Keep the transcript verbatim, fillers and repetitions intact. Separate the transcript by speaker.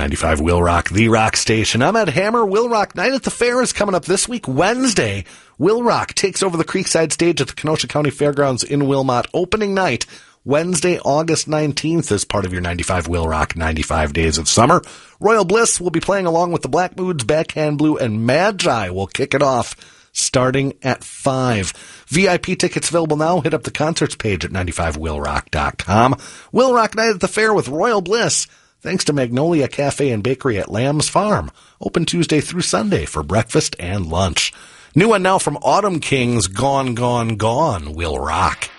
Speaker 1: ninety-five Will Rock, the rock station. I'm Ed Hammer. Will Rock Night at the Fair is coming up this week, Wednesday. Will Rock takes over the Creekside stage at the Kenosha County Fairgrounds in Wilmot. Opening night, Wednesday, August nineteenth, as part of your ninety-five Will Rock ninety-five Days of Summer. Royal Bliss will be playing along with the Black Moods, Backhand Blue, and Magi will kick it off starting at five. V I P tickets available now. Hit up the concerts page at ninety-five will rock dot com. Will Rock Night at the Fair with Royal Bliss, thanks to Magnolia Cafe and Bakery at Lamb's Farm. Open Tuesday through Sunday for breakfast and lunch. New one now from Autumn Kings, Gone, Gone, Gone, Will Rock.